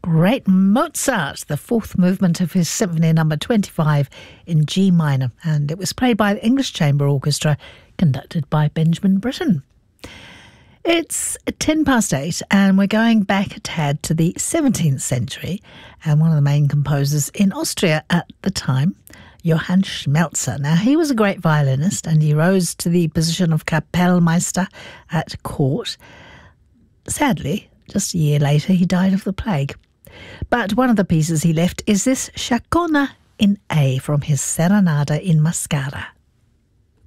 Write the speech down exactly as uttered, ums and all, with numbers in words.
great Mozart, the fourth movement of his Symphony Number twenty-five in G minor, and it was played by the English Chamber Orchestra, conducted by Benjamin Britten. It's ten past eight, and we're going back a tad to the seventeenth century, and one of the main composers in Austria at the time, Johann Schmelzer. Now, he was a great violinist, and he rose to the position of Kapellmeister at court. Sadly, just a year later, he died of the plague. But one of the pieces he left is this Chaconne in A from his Serenada in Mascara.